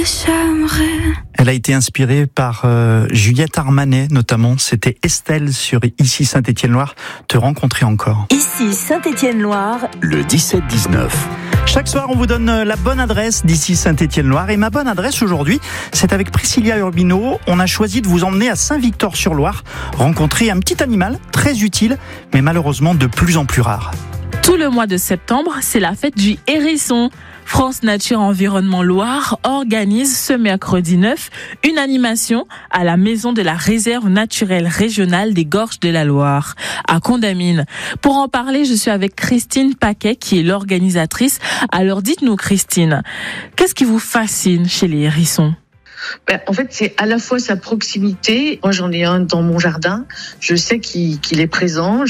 j'aimerais. Elle a été inspirée par Juliette Armanet, notamment. C'était Estelle sur Ici Saint-Étienne-Loire. Te rencontrer encore. Ici Saint-Étienne-Loire. Le 17-19. Chaque soir, on vous donne la bonne adresse d'ici Saint-Étienne-Loire. Et ma bonne adresse aujourd'hui, c'est avec Priscilla Urbino. On a choisi de vous emmener à Saint-Victor-sur-Loire, rencontrer un petit animal très utile, mais malheureusement de plus en plus rare. Tout le mois de septembre, c'est la fête du hérisson. France Nature Environnement Loire organise ce mercredi 9 une animation à la maison de la réserve naturelle régionale des Gorges de la Loire, à Condamine. Pour en parler, je suis avec Christine Paquet, qui est l'organisatrice. Alors dites-nous, Christine, qu'est-ce qui vous fascine chez les hérissons ? En fait, c'est à la fois sa proximité. Moi, j'en ai un dans mon jardin. Je sais qu'il est présent.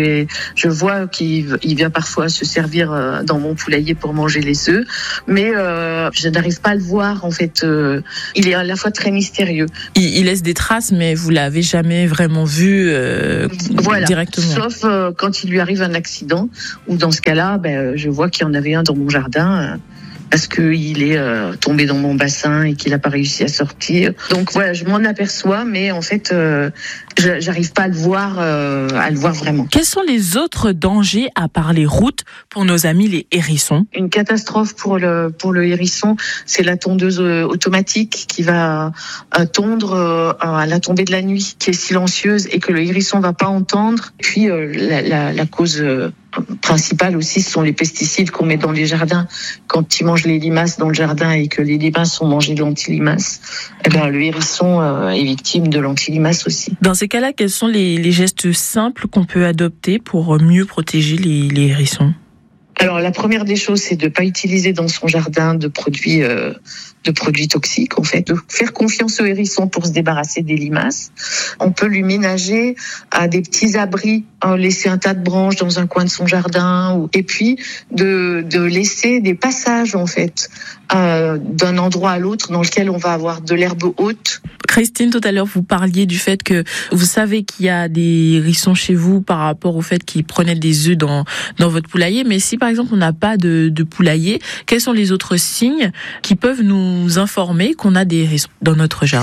Je vois qu'il vient parfois se servir dans mon poulailler pour manger les œufs. Mais je n'arrive pas à le voir, en fait. Il est à la fois très mystérieux. Il laisse des traces, mais vous l'avez jamais vraiment vu directement. Sauf quand il lui arrive un accident. Ou dans ce cas-là, je vois qu'il y en avait un dans mon jardin. Parce qu'il est tombé dans mon bassin et qu'il n'a pas réussi à sortir. Donc voilà, je m'en aperçois, mais en fait, j'arrive pas à le voir vraiment. Quels sont les autres dangers à part les routes pour nos amis les hérissons ? Une catastrophe pour le hérisson, c'est la tondeuse automatique qui va tondre à la tombée de la nuit, qui est silencieuse et que le hérisson va pas entendre. Puis la cause principale aussi, ce sont les pesticides qu'on met dans les jardins. Quand ils mangent les limaces dans le jardin et que les limaces ont mangé l'antilimace, le hérisson est victime de l'antilimace aussi. Dans ces cas-là, quels sont les gestes simples qu'on peut adopter pour mieux protéger les hérissons ? Alors, la première des choses, c'est de ne pas utiliser dans son jardin de produits toxiques, en fait. De faire confiance au hérisson pour se débarrasser des limaces. On peut lui ménager à des petits abris, laisser un tas de branches dans un coin de son jardin, et puis de laisser des passages, en fait, d'un endroit à l'autre dans lequel on va avoir de l'herbe haute. Christine, tout à l'heure, vous parliez du fait que vous savez qu'il y a des hérissons chez vous par rapport au fait qu'ils prenaient des œufs dans votre poulailler. Mais si, par exemple, on n'a pas de poulailler, quels sont les autres signes qui peuvent nous informer qu'on a des hérissons dans notre jardin ?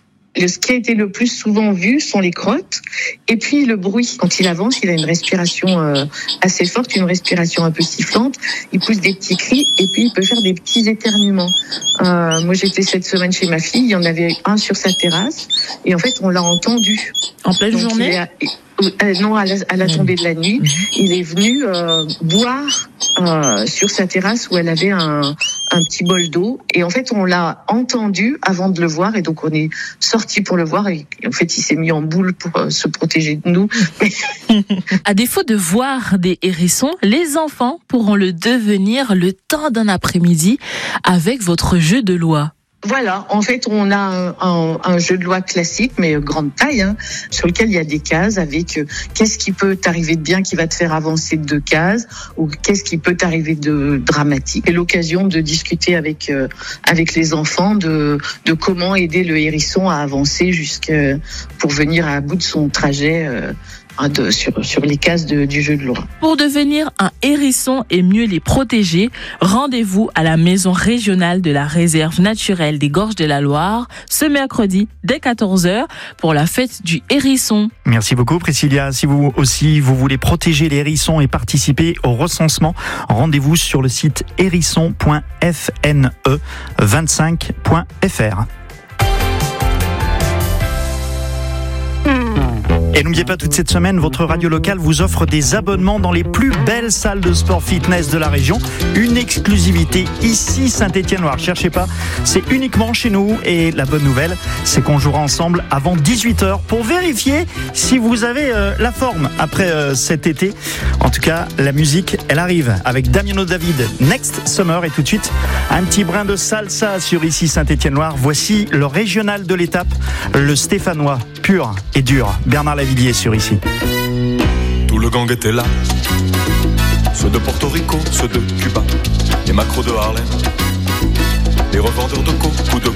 Ce qui a été le plus souvent vu sont les crottes et puis le bruit. Quand il avance, il a une respiration assez forte, une respiration un peu sifflante. Il pousse des petits cris et puis il peut faire des petits éternuements. Moi, j'étais cette semaine chez ma fille, il y en avait un sur sa terrasse et en fait, on l'a entendu. En pleine journée ? Non, à la tombée de la nuit, il est venu boire sur sa terrasse où elle avait un petit bol d'eau. Et en fait, on l'a entendu avant de le voir. Et donc, on est sorti pour le voir. Et en fait, il s'est mis en boule pour se protéger de nous. À défaut de voir des hérissons, les enfants pourront le devenir le temps d'un après-midi avec votre jeu de loi. Voilà, en fait, on a un jeu de loi classique, mais grande taille, sur lequel il y a des cases avec qu'est-ce qui peut t'arriver de bien qui va te faire avancer de 2 cases, ou qu'est-ce qui peut t'arriver de dramatique. C'est l'occasion de discuter avec les enfants de comment aider le hérisson à avancer pour venir à bout de son trajet. Sur les cases du jeu de loi. Pour devenir un hérisson et mieux les protéger, rendez-vous à la maison régionale de la réserve naturelle des Gorges de la Loire ce mercredi dès 14h pour la fête du hérisson. Merci beaucoup Priscilla. Si vous aussi vous voulez protéger les hérissons et participer au recensement, rendez-vous sur le site hérisson.fne25.fr. Et n'oubliez pas, toute cette semaine, votre radio locale vous offre des abonnements dans les plus belles salles de sport fitness de la région. Une exclusivité ici, Saint-Étienne-Loire. Cherchez pas, c'est uniquement chez nous. Et la bonne nouvelle, c'est qu'on jouera ensemble avant 18h pour vérifier si vous avez la forme après cet été. En tout cas, la musique, elle arrive avec Damiano David, Next Summer. Et tout de suite, un petit brin de salsa sur ici, Saint-Étienne-Loire. Voici le régional de l'étape, le stéphanois, pur et dur. Bernard Lavillier sur ici. Tout le gang était là, ceux de Porto Rico, ceux de Cuba, les macros de Harlem, les revendeurs de coke ou de